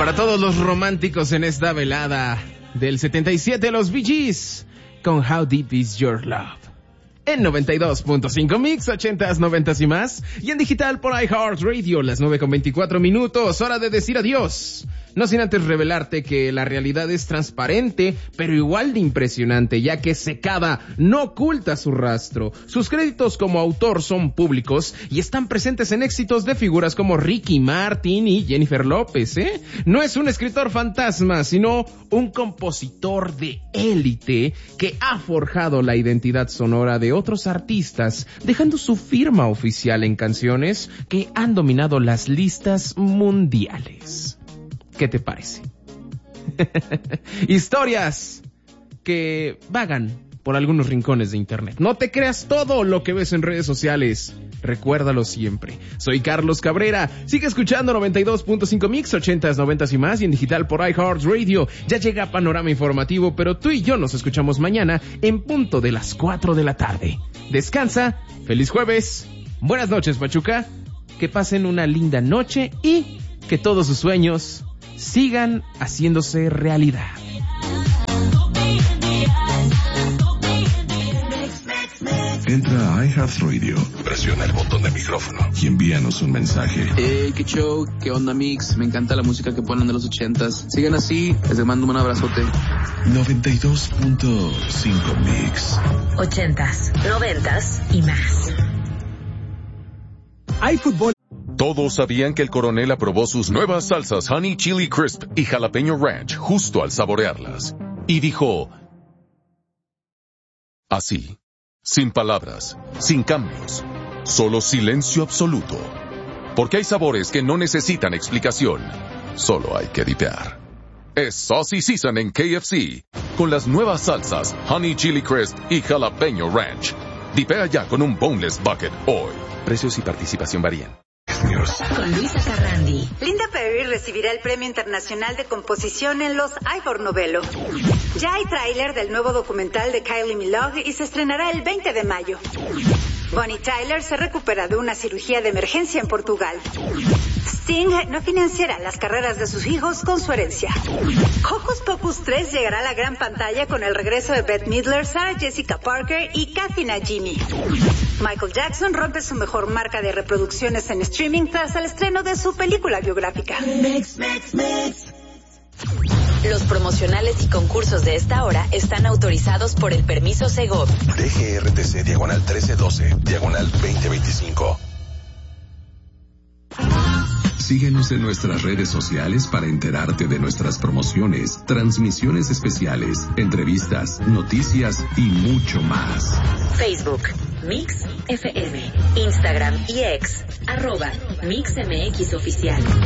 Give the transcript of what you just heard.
para todos los románticos en esta velada del 77, los Bee Gees con How Deep Is Your Love. En 92.5 Mix, 80s, 90s y más. Y en digital por iHeartRadio, las 9:24. Hora de decir adiós. No sin antes revelarte que la realidad es transparente, pero igual de impresionante, ya que Cekada no oculta su rastro. Sus créditos como autor son públicos y están presentes en éxitos de figuras como Ricky Martin y Jennifer López, No es un escritor fantasma, sino un compositor de élite que ha forjado la identidad sonora de otros artistas, dejando su firma oficial en canciones que han dominado las listas mundiales. ¿Qué te parece? Historias que vagan por algunos rincones de internet. No te creas todo lo que ves en redes sociales. Recuérdalo siempre. Soy Carlos Cabrera. Sigue escuchando 92.5 Mix, 80s, 90s y más, y en digital por iHeartRadio. Ya llega Panorama Informativo, pero tú y yo nos escuchamos mañana en punto de las 4 de la tarde. Descansa. Feliz jueves. Buenas noches, Pachuca. Que pasen una linda noche y que todos sus sueños sigan haciéndose realidad. Entra a iHeartRadio, presiona el botón de micrófono y envíanos un mensaje. Qué show, qué onda Mix, me encanta la música que ponen de los 80s. Sigan así, les mando un abrazote. 92.5 Mix. 80s, 90s y más. Hay fútbol. Todos sabían que el coronel aprobó sus nuevas salsas Honey Chili Crisp y Jalapeño Ranch justo al saborearlas. Y dijo, así, sin palabras, sin cambios, solo silencio absoluto. Porque hay sabores que no necesitan explicación, solo hay que dipear. Es Saucy Season en KFC, con las nuevas salsas Honey Chili Crisp y Jalapeño Ranch. Dipea ya con un Boneless Bucket hoy. Precios y participación varían. Con Luisa Carrandi. Linda Perry recibirá el Premio Internacional de Composición en los Ivor Novello. Ya hay tráiler del nuevo documental de Kylie Minogue y se estrenará el 20 de mayo. Bonnie Tyler se recupera de una cirugía de emergencia en Portugal. Sting no financiará las carreras de sus hijos con su herencia. Hocus Pocus 3 llegará a la gran pantalla con el regreso de Bette Midler, Sarah Jessica Parker y Kathy Najimy. Michael Jackson rompe su mejor marca de reproducciones en streaming tras el estreno de su película biográfica. Los promocionales y concursos de esta hora están autorizados por el permiso Segov. DGRTC /1312 /2025. Síguenos en nuestras redes sociales para enterarte de nuestras promociones, transmisiones especiales, entrevistas, noticias y mucho más. Facebook, Mix FM. Instagram y X, @MixMX Oficial.